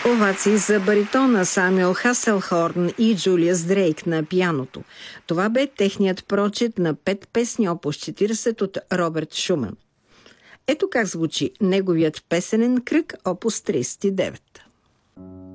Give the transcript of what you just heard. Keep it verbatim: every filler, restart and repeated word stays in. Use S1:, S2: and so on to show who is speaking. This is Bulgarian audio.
S1: Овации за баритона Самюел Хаселхорн и Джулиас Дрейк на пианото. Това бе техният прочит на пет песни опус четиридесет от Роберт Шуман. Ето как звучи неговият песенен кръг опус тридесет и девет.